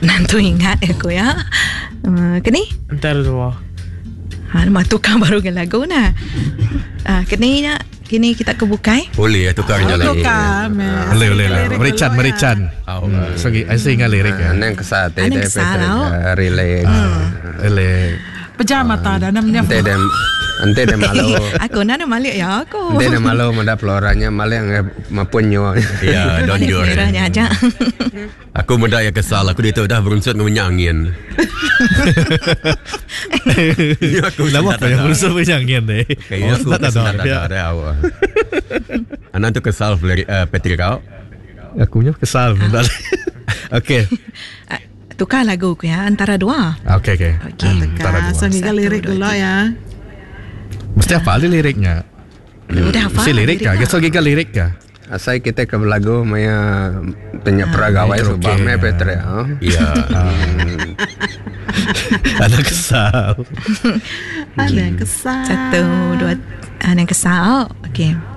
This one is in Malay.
Nantu ingat aku ya. Kini? Antara dua. Tukar baru ke lagu na. Kini kita ke bukai. Boleh tukar je lagi. Boleh. Merican. So, saya ingat lirik ya. Nang kesal teh relax. Pejama tak ada namanya. Ante dem malu. Aku nana malik ya aku. Ante dem malu menda floranya malu yang mapunyo. Ya, don't you worry. Aja. Aku muda yang kesal. Aku dia dah berunsur dengan angin. Lama apa yang berunsur dengan angin deh? Kayaknya aku tak ada awak. Anak tu kesal Petri kau. Akunya kesal. Okay. Tukar lagu aku ya antara dua. Okay. Tukar. So kita lirik dulu ya. Mesti hafal liriknya. Udah hafal. Mesti lirik kah? So kita lirik kah? Asal kita ke lagu maya punya peragawai subahnya Petri. Iya. Ada kesal. Ada yang kesal. 1, 2, ada yang kesal. Okay.